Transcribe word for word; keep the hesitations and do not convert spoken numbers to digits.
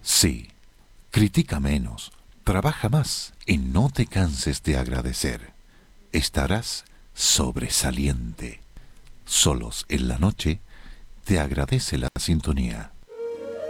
Sí, critica menos, trabaja más y no te canses de agradecer. Estarás sobresaliente. Solos en la noche te agradece la sintonía.